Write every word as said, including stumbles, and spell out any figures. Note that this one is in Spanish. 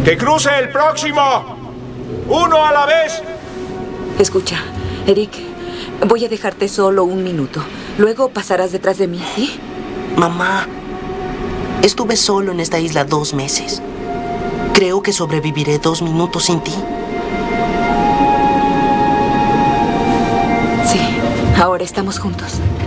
¡Que cruce el próximo! ¡Uno a la vez! Escucha, Eric, voy a dejarte solo un minuto. Luego pasarás detrás de mí, ¿sí? Mamá, estuve solo en esta isla dos meses. Creo que sobreviviré dos minutos sin ti. Sí, ahora estamos juntos.